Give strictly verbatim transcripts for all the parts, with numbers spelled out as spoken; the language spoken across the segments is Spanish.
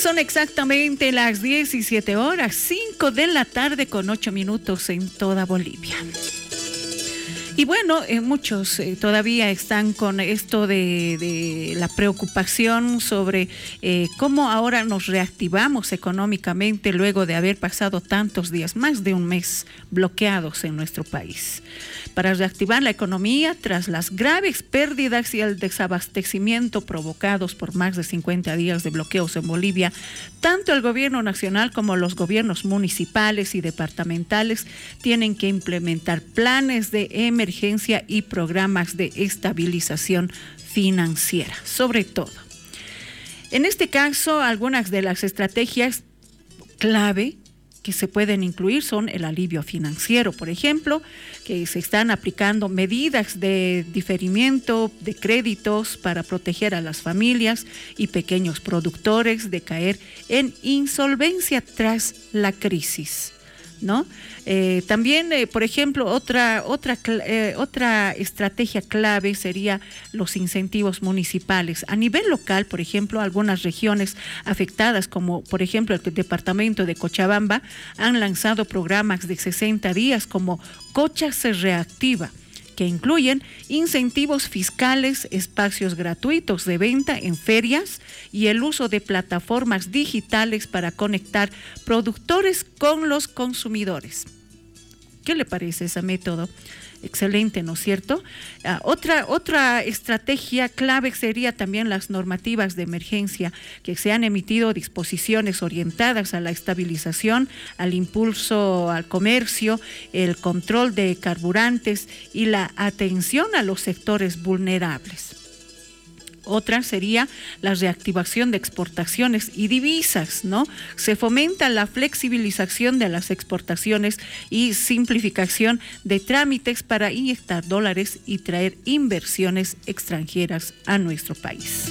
son exactamente las diecisiete horas, cinco de la tarde con ocho minutos en toda Bolivia. Y bueno, eh, muchos eh, todavía están con esto de, de la preocupación sobre eh, cómo ahora nos reactivamos económicamente luego de haber pasado tantos días, más de un mes, bloqueados en nuestro país. Para reactivar la economía tras las graves pérdidas y el desabastecimiento provocados por más de cincuenta días de bloqueos en Bolivia, tanto el gobierno nacional como los gobiernos municipales y departamentales tienen que implementar planes de emergencia y programas de estabilización financiera, sobre todo. En este caso, algunas de las estrategias clave que se pueden incluir son el alivio financiero, por ejemplo, que se están aplicando medidas de diferimiento de créditos para proteger a las familias y pequeños productores de caer en insolvencia tras la crisis, ¿no? Eh, también, eh, por ejemplo, otra, otra, eh, otra estrategia clave sería los incentivos municipales. A nivel local, por ejemplo, algunas regiones afectadas, como por ejemplo el departamento de Cochabamba, han lanzado programas de sesenta días como Cocha se reactiva, que incluyen incentivos fiscales, espacios gratuitos de venta en ferias y el uso de plataformas digitales para conectar productores con los consumidores. ¿Qué le parece ese método? Excelente, ¿no es cierto? Uh, otra, otra estrategia clave sería también las normativas de emergencia, que se han emitido disposiciones orientadas a la estabilización, al impulso al comercio, el control de carburantes y la atención a los sectores vulnerables. Otra sería la reactivación de exportaciones y divisas, ¿no? Se fomenta la flexibilización de las exportaciones y simplificación de trámites para inyectar dólares y traer inversiones extranjeras a nuestro país.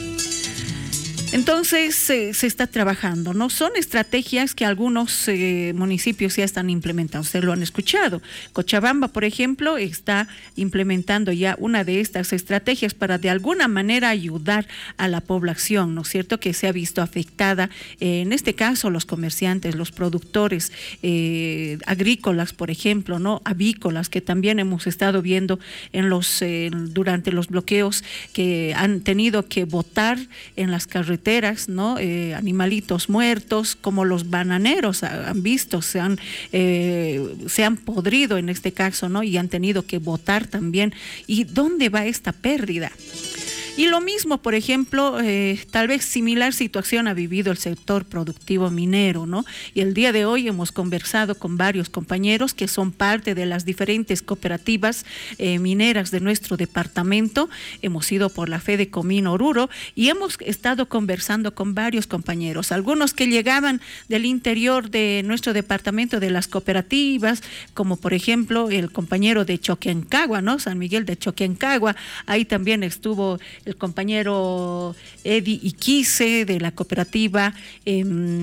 Entonces eh, se está trabajando, ¿no? Son estrategias que algunos eh, municipios ya están implementando, ustedes lo han escuchado. Cochabamba, por ejemplo, está implementando ya una de estas estrategias para de alguna manera ayudar a la población, ¿no es cierto?, que se ha visto afectada, eh, en este caso los comerciantes, los productores eh, agrícolas, por ejemplo, ¿no?, avícolas, que también hemos estado viendo en los eh, durante los bloqueos, que han tenido que botar en las carreteras, ¿no? Eh, animalitos muertos, como los bananeros han visto, se han, eh, se han podrido en este caso, ¿no? Y han tenido que botar también. ¿Y dónde va esta pérdida? Y lo mismo, por ejemplo, eh, tal vez similar situación ha vivido el sector productivo minero, ¿no? Y el día de hoy hemos conversado con varios compañeros que son parte de las diferentes cooperativas eh, mineras de nuestro departamento. Hemos ido por la Fedecomín Oruro y hemos estado conversando con varios compañeros, algunos que llegaban del interior de nuestro departamento, de las cooperativas, como por ejemplo el compañero de Choquencagua, ¿no? San Miguel de Choquencagua. Ahí también estuvo el compañero Eddie Iquice de la cooperativa eh,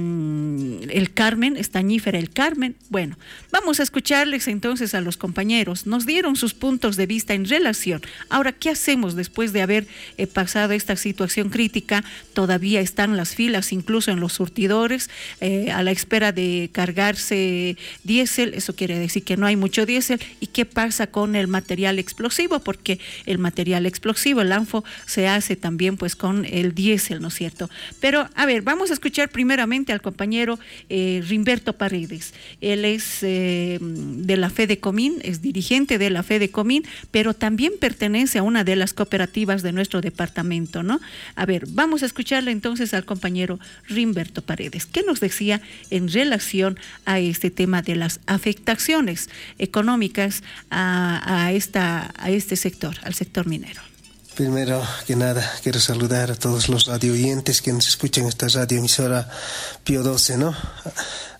El Carmen, Estañífera El Carmen. Bueno, vamos a escucharles entonces a los compañeros. Nos dieron sus puntos de vista en relación. Ahora, ¿qué hacemos después de haber eh, pasado esta situación crítica? Todavía están las filas, incluso en los surtidores, eh, a la espera de cargarse diésel. Eso quiere decir que no hay mucho diésel. ¿Y qué pasa con el material explosivo? Porque el material explosivo, el ANFO, se hace también pues con el diésel, ¿no es cierto? Pero a ver, vamos a escuchar primeramente al compañero eh, Rimberto Paredes. Él es eh, de la Fedecomín, es dirigente de la Fedecomín, pero también pertenece a una de las cooperativas de nuestro departamento, ¿no? A ver, vamos a escucharle entonces al compañero Rimberto Paredes. ¿Qué nos decía en relación a este tema de las afectaciones económicas a, a, esta, a este sector, al sector minero? Primero que nada, quiero saludar a todos los radio oyentes que nos escuchan esta radio emisora Pío doce, ¿no?